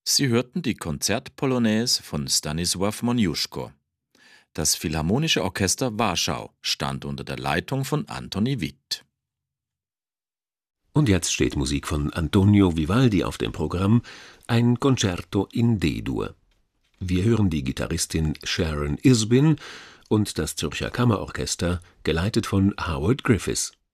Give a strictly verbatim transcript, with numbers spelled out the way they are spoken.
Sie hörten die Konzertpolonaise von Stanisław Moniuszko. Das Philharmonische Orchester Warschau stand unter der Leitung von Antoni Witt. Und jetzt steht Musik von Antonio Vivaldi auf dem Programm, ein Concerto in D-Dur. Wir hören die Gitarristin Sharon Isbin und das Zürcher Kammerorchester, geleitet von Howard Griffiths.